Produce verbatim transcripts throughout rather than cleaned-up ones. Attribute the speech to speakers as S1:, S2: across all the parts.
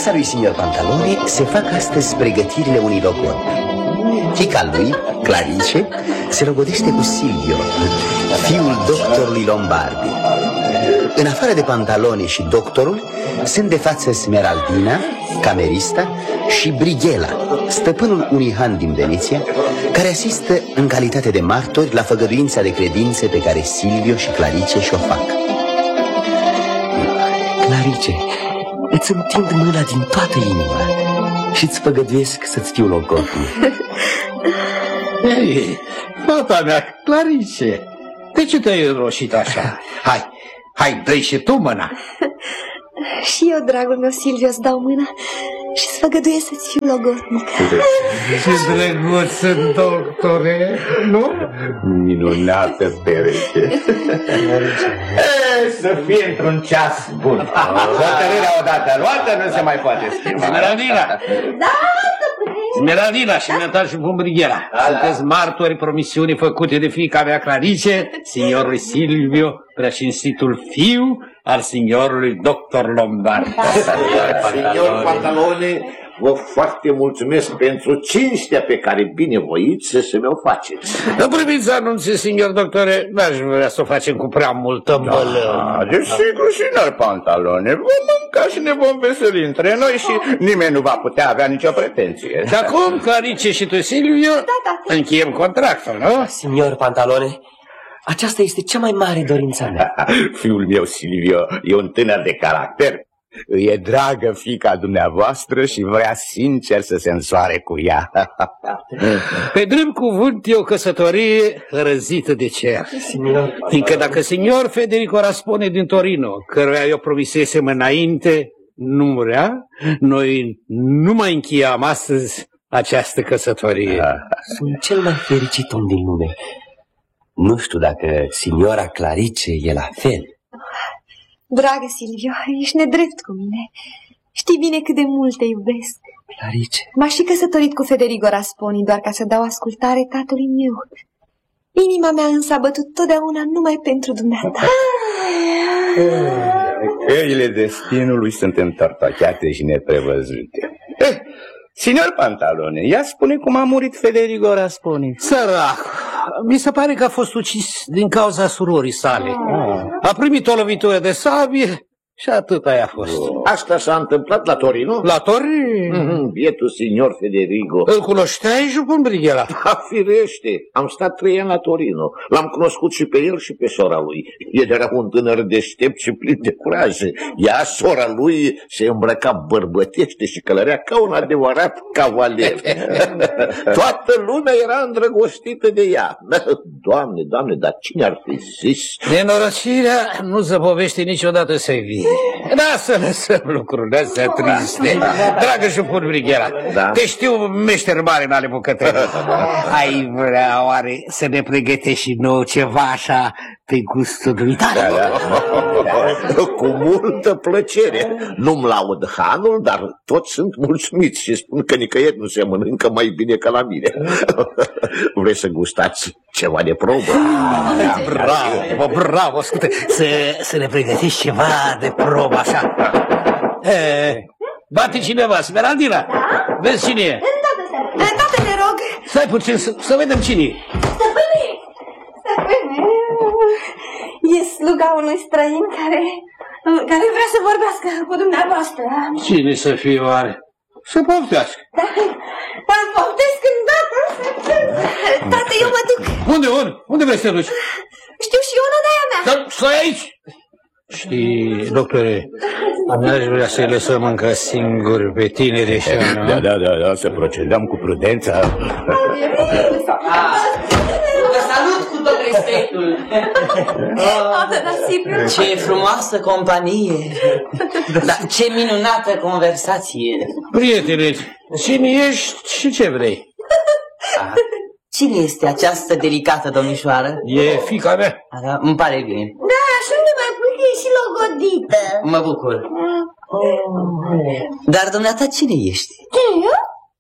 S1: casa lui signor Pantalone se fac astăzi pregătirile unui logodni. Fiica lui, Clarice, se logodește cu Silvio, fiul doctorului Lombardi. În afară de Pantalone și doctorul, sunt de față Smeraldina, camerista, și Brighela, stăpânul unui han din Veneția, care asistă în calitate de martori la făgăduința de credințe pe care Silvio și Clarice și-o fac. Clarice, îți întind mâna din toată inima și îți făgăduiesc să-ți fiu logodnic.
S2: Ei, fata mea, Clarice, de ce te-ai înroșit așa? Hai, hai, dă-i și tu mâna.
S3: Și eu, dragul meu, Silvio, îți dau mâna și îți făgăduiesc să-ți fiu logodnic.
S2: Ce drăguț sunt, doctore, nu?
S4: Minunată pereche. E, să fie într-un ceas bun. Hotărârea odată luată nu se mai poate schimba.
S2: Smeraldina!
S3: Da,
S2: Smeraldina și mental și Bumbrighera. Sunteți martori promisiunii făcute de fiica mea Clarice, signorului Silvio, preacinstitul fiu al signorului doctor Lombardi.
S4: Signor Pantalone, vă foarte mulțumesc pentru cinstea pe care binevoiți să mi-o faceți.
S2: În privința anunții, signor doctore, n-aș vrea să o facem cu prea multă îmbălău.
S4: Da, desigur, signor Pantalone, vom mânca și ne vom veseli între noi și nimeni nu va putea avea nicio pretenție.
S2: Și acum, Clarice și tu, Silvio,
S3: da.
S2: încheiem contractul, nu?
S1: Signor Pantalone, aceasta este cea mai mare dorința mea.
S4: Fiul meu, Silvio, e un tânăr de caracter. Îi e dragă fiica dumneavoastră și vrea sincer să se însoare cu ea.
S2: Pe drept cuvânt e o căsătorie răzită de cer.
S1: Signor,
S2: Fiindcă dacă signor Federico Raspone din Torino, căruia eu promisesem înainte, nu murea, noi nu mai încheiam astăzi această căsătorie.
S1: sunt cel mai fericit om din lume. Nu știu dacă signora Clarice e la fel.
S3: dragă Silvio, ești nedrept cu mine. Știi bine cât de mult te iubesc.
S1: Clarice,
S3: M-aș fi căsătorit cu Federico Rasponi doar ca să dau ascultare tatălui meu. Inima mea însă a bătut totdeauna numai pentru dumneata.
S4: Căile destinului sunt întortocheate și neprevăzute. Eh, signor Pantalone, ia spune cum a murit Federico Rasponi.
S2: Sărac, mi se pare că a fost ucis din cauza surorii sale. A primit o lovitură de sabie și atât aia a fost.
S4: Asta s-a întâmplat la Torino?
S2: La Torino?
S4: Mm-hmm, bietul signor Federico.
S2: Îl cunoșteai, Jupân Brighela?
S4: Da, firește. Am stat trei ani la Torino. L-am cunoscut și pe el și pe sora lui. El era un tânăr deștept și plin de curaj. Ea, sora lui, se îmbrăca bărbătește și călărea ca un adevărat cavaler. Toată lumea era îndrăgostită de ea. Doamne, Doamne, dar cine ar fi zis?
S2: Nenorocirea nu zăbovește niciodată să vie. Da, să lăsăm lucrurile astea triste. Dragă Jupân Brighela,
S4: Da.
S2: te știu meșter mare în ale bucătării. Ai vrea oare să ne pregătești și nouă ceva așa pe gustul dumitare?
S4: Da, da. Cu multă plăcere. Nu-mi laud hanul, dar toți sunt mulțumiți și spun că nicăieri nu se mănâncă mai bine ca la mine. Vrei să gustați ceva de probă?
S2: Bravo, bravo, ascultă, să, să ne pregătești ceva de probă așa. E, bate cineva, Smeraldina, vezi cine e?
S3: Tată, te rog.
S2: Stai puțin să, să vedem cine e.
S3: Stăpâne, stăpâne, e sluga unui străin care, care vrea să vorbească cu dumneavoastră.
S2: Cine să fie oare? Să poftească.
S3: Da, poftesc îndată. Tată, eu mă duc.
S2: Unde, unde? Unde vrei să te duci?
S3: Știu și eu, nu de-aia mea.
S2: Dar stai aici! Știi, doctore, n-aș vrea să-i lăsăm încă singuri pe tine de așa, nu?
S4: Da, da, da, da, să procedăm cu prudență.
S5: Vă salut cu tot respectul.
S3: Tată, dar Silviu.
S5: Ce frumoasă companie. Dar ce minunată conversație.
S2: Prietene, cine ești și ce vrei?
S5: Cine este această delicată domnișoară?
S2: E fiica mea.
S5: A, da, îmi pare bine.
S3: Da, așa nu mai put e și logodită.
S5: Mă bucur. Dar dumneata cine ești?
S3: Eu?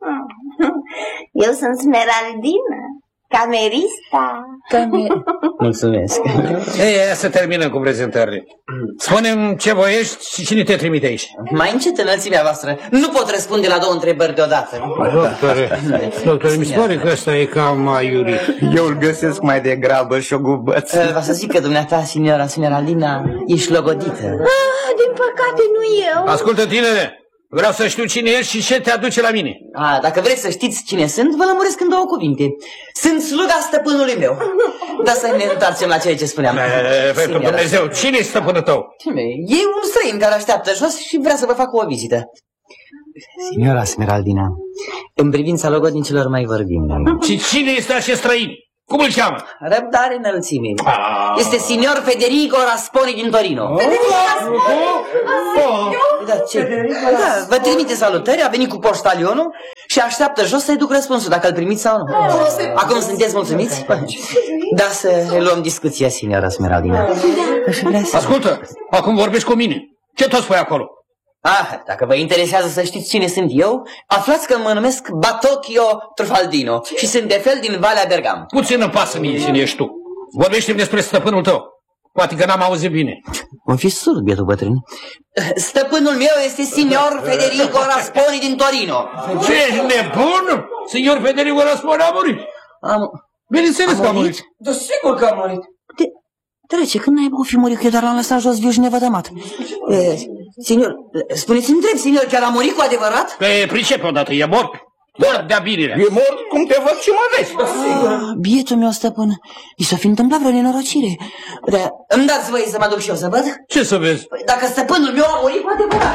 S3: Eu sunt Smeraldina, camerista.
S5: Mulțumesc.
S2: Ei, să terminăm cu prezentările. Spune-mi ce voiești și cine te trimite aici.
S5: Mai încet înălțimea voastră. Nu pot răspunde la două întrebări deodată.
S2: Doctore, doctore, mi se pare că ăsta e cam aiurit.
S6: Eu îl găsesc mai degrabă șogubăț.
S5: Va să zic că dumneata, signora, signora Alina, ești logodită.
S3: Ah, din păcate nu eu.
S2: Ascultă, tinere, vreau să știu cine ești și ce te aduce la mine.
S5: A, dacă vreți să știți cine sunt, vă lămuresc în două cuvinte. Sunt sluga stăpânului meu. Dar să ne întoarcem la ceea ce spuneam.
S2: E, pentru Dumnezeu, cine e stăpânul tău?
S5: E un străin care așteaptă jos și vrea să vă facă o vizită. Signora Smeraldina, în privința logodnicilor mai vorbim.
S2: Și cine este acest străin? Cum îl cheamă?
S5: Răbdare înălțime.
S2: Ah.
S5: Este signor Federico Rasponi din Torino.
S3: Federico Rasponi?
S5: Da, ce? Da, vă trimite salutări, a venit cu poștalionul și așteaptă jos să-i duc răspunsul, dacă îl primiți sau nu. Acum sunteți mulțumiți? Da, să reluăm discuția, signora Smeraldina.
S2: Ascultă, acum vorbești cu mine. Ce tot spui acolo?
S5: Ah, dacă vă interesează să știți cine sunt eu, aflați că mă numesc Batocchio Trufaldino și sunt de fel din Valea Bergam.
S2: Puțin îmi pasă mie cine ești tu. Vorbește-mi despre stăpânul tău. Poate că n-am auzit bine.
S5: O fi surd, bietul bătrân. Stăpânul meu este signor Federico Rasponi din Torino.
S2: Ce, ești nebun? Signor Federico Rasponi a murit.
S5: Am...
S2: Bineînțeles că a murit.
S5: Da, sigur că a murit. De... Trece, când n-ai o fi murit, că eu doar l-am lăsat jos viu și nevădămat. E, signor, spuneți-mi drept, signor, chiar a murit cu adevărat?
S2: Pe pricepe odată, e mort. Mort de-a binele.
S6: E mort cum te văd și mă vezi.
S5: Ah, bietul meu, stăpân, i s-a fi întâmplat vreo nenorocire. Dar îmi dați voie să mă duc și eu să văd?
S2: Ce să vezi?
S5: Păi, dacă stăpânul meu a murit cu adevărat.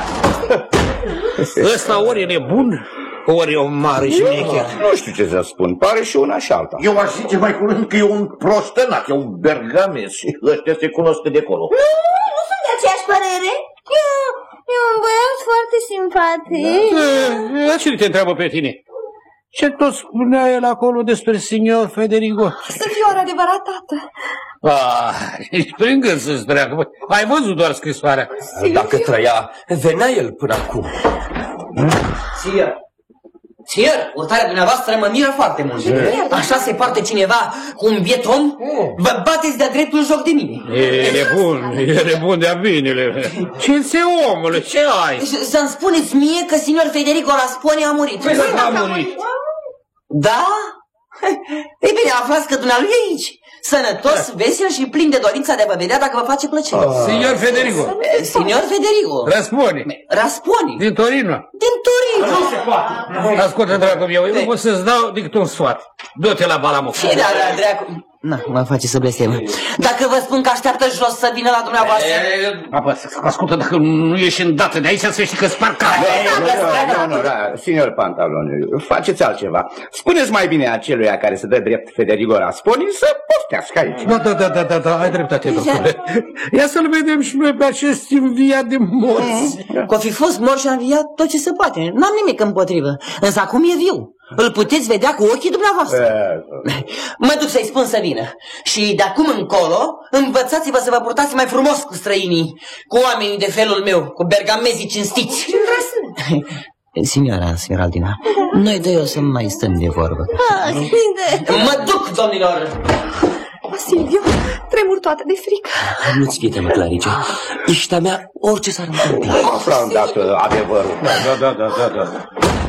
S2: Ăsta ori e nebun, ori e o mare și mecher.
S6: Nu știu ce să spun, pare și una și alta.
S4: Eu aș zice mai curând că e un prostănac, e un bergames și ăștia se cunosc de acolo.
S3: Nu, nu sunt de aceeași părere. Eu, e un băiat foarte simpatic.
S2: Da, cine te întreabă pe tine? Ce tot spunea el acolo despre signor Federico?
S3: Să fiu oare adevărat, tată?
S2: Ah, ești prin gând să-ți treacă. Ai văzut doar scrisoarea.
S7: Dacă trăia, venea el până acum.
S5: Signor, signor, urtarea dumneavoastră mă miră foarte mult. Așa se poartă cineva cu un biet om? Vă bateți de-a dreptul joc de mine.
S2: E nebun, e nebun de-a binele. Ce-ți omule, ce ai?
S5: Să-mi spuneți mie că signor Federico Rasponi a murit.
S2: Păi a murit.
S5: Da? Ei bine, aflați că dumnealui e aici. Sănătos, vesel și plin de dorința de a vă vedea dacă vă face plăcere.
S2: Signor Federico.
S5: Signor Federico.
S2: Rasponi.
S5: Rasponi.
S2: Din Torino.
S5: Din Torino.
S2: Nu se poate. Ascultă, dragul meu, eu nu pot să-ți dau decât un sfat. Du-te la Balamoc.
S5: Și da, da, dracu... Na, mă face să blestemă. Dacă vă spun că așteaptă jos să vină la dumneavoastră...
S2: Ascultă, dacă nu ieși îndată de aici, să știi că spar care.
S6: Nu, nu, da, signor Pantaloni, faceți altceva. Spuneți mai bine aceluia care se dă drept Federico Rasponi să poftească aici.
S2: Da, da, da, da, da, da, ai dreptate, doctore. Ia să-l vedem și noi pe acest înviat de morți.
S5: Că-o fi fost mort și a înviat tot ce se poate. N-am nimic împotrivă. Însă acum e viu. Îl puteți vedea cu ochii dumneavoastră. Mă duc să-i spun să vină. Și de acum încolo, învățați-vă să vă purtați mai frumos cu străinii, cu oamenii de felul meu, cu bergamezii cinstiți. Signora, signora Aldina, noi doi o să mai stăm de vorbă.
S3: Ah, bine.
S5: Mă duc, domnilor!
S3: Silviu, tremur toată de frică.
S7: Nu-ți fie teamă, Clarice. Ești a mea orice s-ar întâmpla.
S6: Afla îndată adevărul.
S2: Da, da, da, da, da.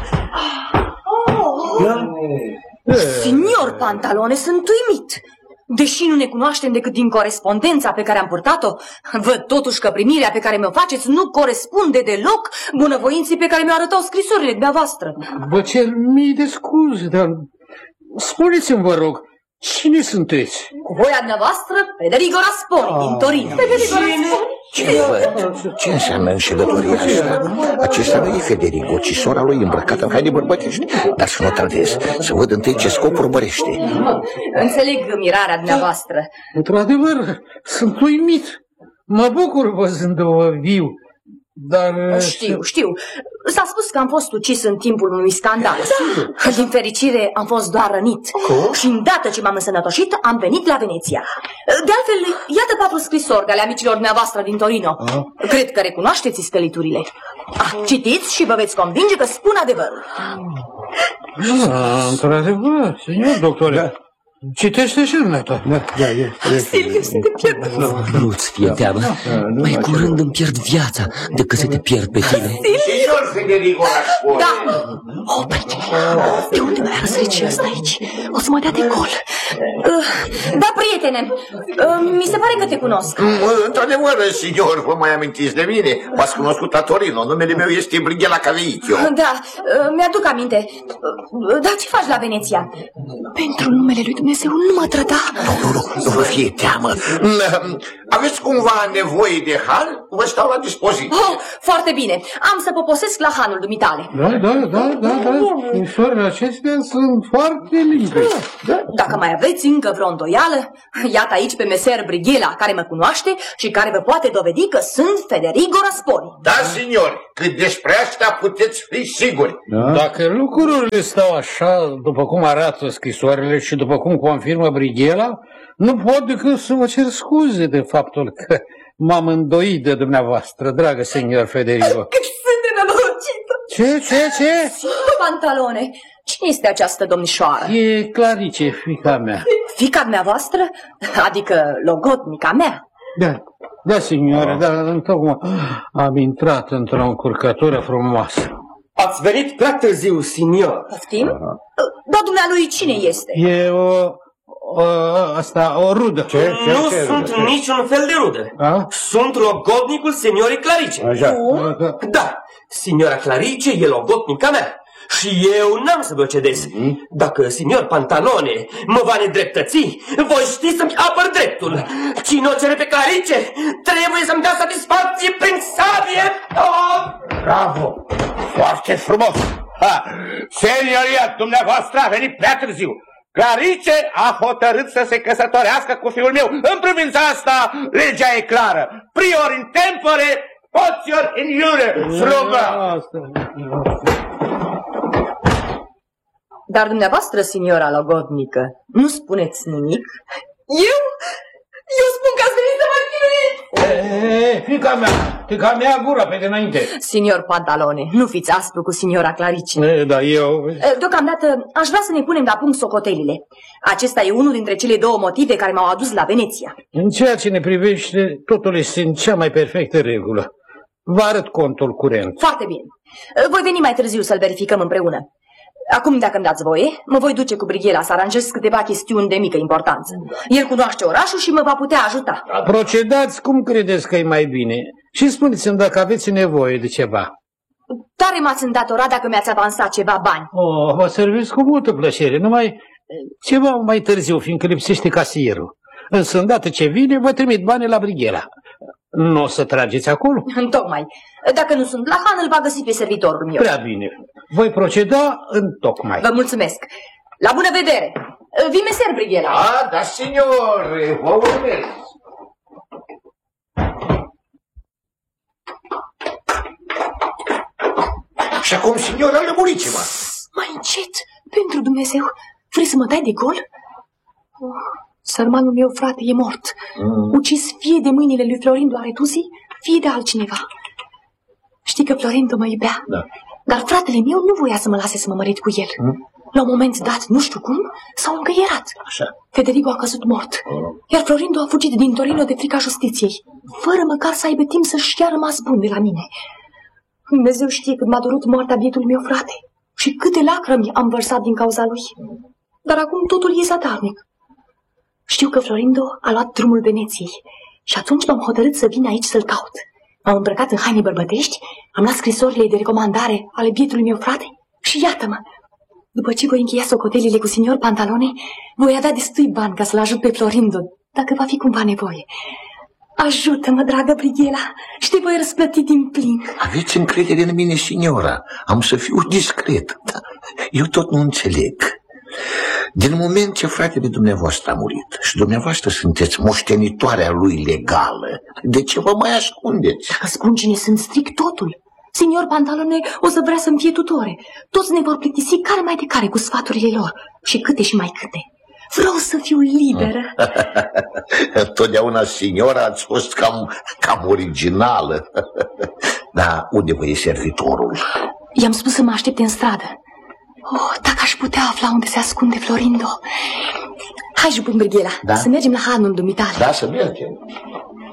S8: Signor Pantalone, sunt uimit. Deși nu ne cunoaștem decât din corespondența pe care am purtat-o, văd totuși că primirea pe care mi-o faceți nu corespunde deloc bunăvoinței pe care mi-o arătau scrisorile dumneavoastră.
S2: Vă cer mii de scuze, dar spuneți-mi, vă rog, cine sunteți?
S8: Cu voia dumneavoastră, Federico Rasponi, din Torino. Federico Rasponi?
S4: Ce văd? Ce înseamnă înșelătoria asta? Acesta nu e Federico, ci sora lui îmbrăcată în haine bărbătești. Dar să nu tardez, să văd întâi ce scop urmărește.
S8: Înțeleg mirarea dumneavoastră.
S2: Într-adevăr, sunt uimit. Mă bucur văzând-o viu. Dar...
S8: Știu, știu. S-a spus că am fost ucis în timpul unui scandal. Da. Din fericire am fost doar rănit. Oh. Și îndată ce m-am însănătoșit, am venit la Veneția. De altfel, iată patru scrisori ale amicilor dumneavoastră din Torino. Oh. Cred că recunoașteți iscăliturile. Ah, citiți și vă veți convinge că spun adevărul.
S2: Da, într-adevăr, signor doctore. Da. Citește și dumneata.
S7: Da, da, da.
S3: Silviu, să te pierd.
S7: Nu-ți fie teamă. Mai curând îmi pierd viața decât să te pierd pe tine.
S4: Signor Federico Rasponi.
S8: Da. Opri-te. De unde mai a răsărit și ăsta aici? O să mă dea de gol. Da, prietene, mi se pare că te cunosc.
S4: Într-adevăr, signor, vă mai amintiți de mine? V-ați cunoscut la Torino. Numele meu este Brighella Caveicchio.
S8: Da, mi-aduc aminte. Dar ce faci la Veneția? Pentru numele lui Dumnezeu nu mă trăda.
S4: Nu, nu, nu, nu vă fie teamă. Aveți cumva nevoie de han? Vă stau la dispoziție.
S8: Oh, foarte bine. Am să poposesc la hanul dumitale.
S2: Da, da, da, da, da. Scrisorile acestea sunt foarte limpezi.
S8: Dacă mai aveți încă vreo îndoială, iată aici pe meser Brighella, care mă cunoaște și care vă poate dovedi că sunt Federico Rasponi.
S4: Da, signori, cât despre asta puteți fi siguri.
S2: Da. Dacă lucrurile stau așa, după cum arată scrisoarele și după cum confirmă Brighella, nu pot decât să vă cer scuze de faptul că m-am îndoit de dumneavoastră, dragă senior Federico.
S3: Cât sunt de nenorocită!
S2: Ce, ce, ce?
S8: Signor Pantalone, cine este această domnișoară?
S2: E Clarice, fiica mea.
S8: Fiica dumneavoastră? Adică logodnica mea?
S2: Da, da, signore, da, întocmai am intrat într-o încurcătură frumoasă.
S7: Ați venit prea târziu, signor.
S8: Poftim? Da, dumnealui cine este?
S2: E o... o asta, o rudă. Ce?
S7: Ce? Nu ce sunt rudă? Niciun fel de rudă. A? Sunt logodnicul seniorii Clarice.
S2: Așa.
S7: Da, signora Clarice e logodnica mea. Și eu n-am să vă cedez. Mm-hmm. Dacă signor Pantalone mă va nedreptăți, voi ști să-mi apăr dreptul. Cine o cere pe Clarice trebuie să-mi dea satisfacție prin sabie. Oh!
S4: Bravo! Foarte frumos! Ha! Senioria dumneavoastră a venit prea târziu. Clarice a hotărât să se căsătorească cu fiul meu. În privința asta, legea e clară. Prior in tempore, potior in iure. Slugă!
S8: Dar dumneavoastră, signora logodnică, nu spuneți nimic?
S3: Eu? Eu spun că ați venit să mă chinuiți!
S2: E, fiica mea, fiica mea gura pe dinainte.
S8: Signor Pantalone, nu fiți aspru cu signora Clarice.
S2: E, da, eu...
S8: Deocamdată aș vrea să ne punem la punct socotelile. Acesta e unul dintre cele două motive care m-au adus la Veneția.
S2: În ceea ce ne privește, totul este în cea mai perfectă regulă. Vă arăt contul curent.
S8: Foarte bine. Voi veni mai târziu să-l verificăm împreună. Acum, dacă îmi dați voie, mă voi duce cu Brighella să aranjez câteva chestiuni de mică importanță. El cunoaște orașul și mă va putea ajuta.
S2: Procedați cum credeți că e mai bine și spuneți-mi dacă aveți nevoie de ceva.
S8: Tare m-ați îndatorat dacă mi-ați avansat ceva bani.
S2: Oh, vă servesc cu multă plăcere, numai ceva mai târziu, fiindcă lipsește casierul. Însă, îndată ce vine, vă trimit banii la Brighella. Nu o să trageți acolo?
S8: Întocmai. Dacă nu sunt la han, îl va găsi pe servitorul meu.
S2: Prea bine. Voi proceda întocmai.
S8: Vă mulțumesc. La bună vedere. Vi meser, Brighella.
S4: Ah, da, signor. Vă urmez. Și acum, signora, lămuriți-mă.
S8: Mai încet. Pentru Dumnezeu. Vrei să mă dai de gol? Oh, sărmanul meu frate e mort. Mm. Ucis fie de mâinile lui Florindo Aretuzi, fie de altcineva. Știi că Florindo mă iubea, da. Dar fratele meu nu voia să mă lase să mă mărit cu el. Mm. La un moment dat, nu știu cum, s-au încăierat. Așa. Federico a căzut mort, mm. iar Florindo a fugit din Torino de frica justiției, fără măcar să aibă timp să-și ia rămas bun de la mine. Dumnezeu știe cât m-a durut moartea bietului meu frate și câte lacrimi am vărsat din cauza lui. Dar acum totul e zadarnic. Știu că Florindo a luat drumul Veneției și atunci m-am hotărât să vin aici să-l caut. M-am îmbrăcat în haine bărbătești, am luat scrisorile de recomandare ale bietului meu frate și iată-mă. După ce voi încheia socotelile cu signor Pantalone, voi avea destui bani ca să-l ajut pe Florindo, dacă va fi cumva nevoie. Ajută-mă, dragă Brighella, și te voi răsplăti din plin.
S4: Aveți încredere în mine, signora. Am să fiu discret. Eu tot nu înțeleg. Din moment ce fratele dumneavoastră a murit și dumneavoastră sunteți moștenitoarea lui legală, de ce vă mai ascundeți?
S8: Dacă spun cine sunt, stric totul. Signor Pantalone o să vrea să-mi fie tutore. Toți ne vor plictisi care mai de care cu sfaturile lor. Și câte și mai câte. Vreau să fiu liberă.
S4: Totdeauna, signora, ați fost cam, cam originală. Dar unde vă e servitorul?
S8: I-am spus să mă aștepte în stradă. Oh, dacă aș putea afla unde se ascunde Florindo. Hai, jupân Brighela,
S4: Da?
S8: să mergem la hanul dumitale.
S4: Da, să mergem.